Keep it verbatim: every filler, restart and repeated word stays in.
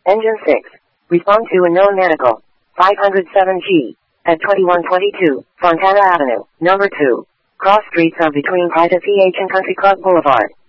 Engine six. Respond to unknown medical. five oh seven G. At twenty-one twenty-two, Fontana Avenue, number two. Cross streets are between Private P H and Country Club Boulevard.